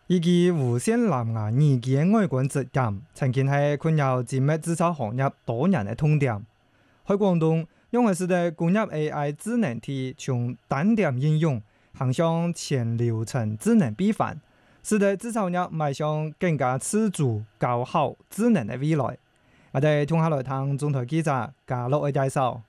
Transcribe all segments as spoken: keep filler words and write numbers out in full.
以及无线蓝牙耳机的外观质感，曾经係困擾精密製造行業多年嘅痛點。喺廣東，用嘅是對工業 A I 智能體從單點應用，行向全流程智能備範，使得製造業邁向更加自主、高效、智能嘅未來。我哋聽下來聽中台記者嘉樂嘅介紹。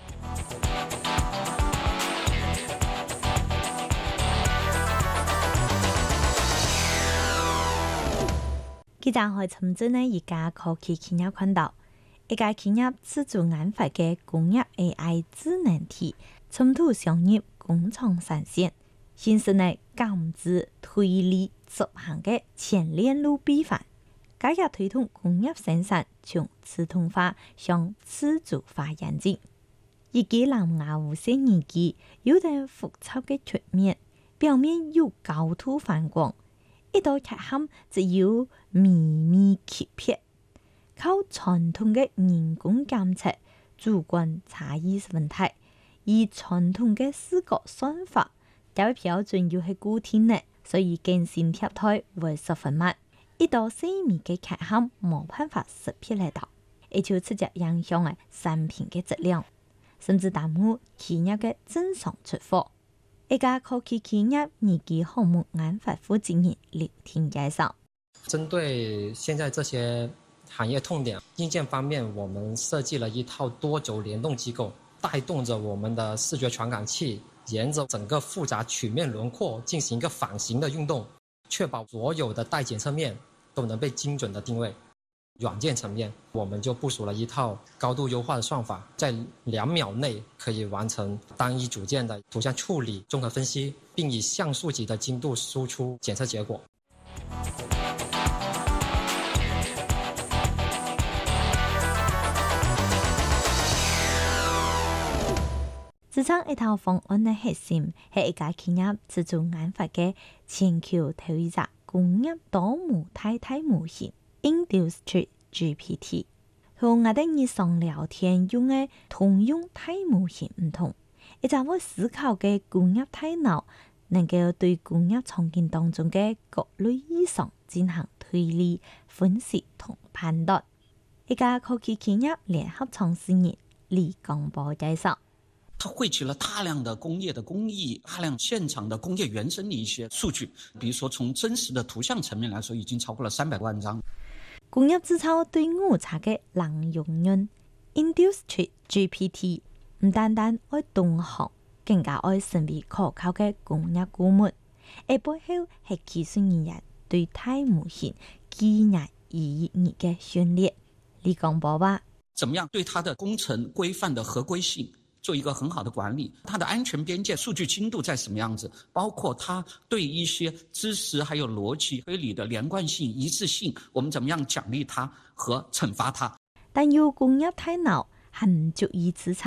記者喺深圳呢一家科技企業看到，一家企業自主研發嘅工業 A I 智能體，衝突商業工廠產線，形成呢監制、推理、執行嘅全鏈路備範，加入推動工業生產從自動化向自主化演進。一機藍牙無線耳機有啲複雜嘅曲面，表面有高度反光。一道缺陷只有微微切片，靠傳統嘅人工監測主觀差異問題，而傳統嘅視覺算法代標準又係固定嘅，所以更新貼台會十分慢。一道細微嘅缺陷冇辦法識別嚟到，而就直接影響嘅產品嘅質量，甚至耽誤企業嘅正常出貨。一家科技企業耳機項目研發負責人劉天介紹， 針對現在這些行業痛點，硬件方面，我們設計了一套多軸聯動機構，帶動着我們的視覺傳感器，沿着整個複雜曲面輪廓進行一個仿形的運動，確保所有的待檢測面都能被精準的定位。軟件層面，我們就部署了一套高度優化的算法，在兩秒內可以完成單一組件的圖像處理、綜合分析，並以像素級的精度輸出檢測結果。 自創一套方案的核心係一家企業自主研發嘅全球頭一隻工業多模態態模型。Industry G P T 同我哋日常聊天用嘅通用大模型唔同，一隻會思考嘅工業大腦能夠對工業場景當中嘅各類異常進行推理、分析同判斷。一家科技企業聯合創始人李剛博介紹， 它匯集了大量的工業的工藝，大量現場的工業原生的一些數據，比如說從真實的圖像層面來說，已經超過了三百萬張。 工業製造對誤差嘅能容忍 Industry G P T 唔單單愛動學，更加愛成為可靠嘅工業顧問。而背後係技術人員對大模型技藝以業嘅訓練。李剛博話： 怎麼樣對它的工程規範的合規性做一個很好的管理，它的安全邊界數據精度在什麼樣子，包括它對一些知識還有邏輯推理的連貫性一致性，我們怎麼樣獎勵它和懲罰它。 但要工業大腦還唔足以支撐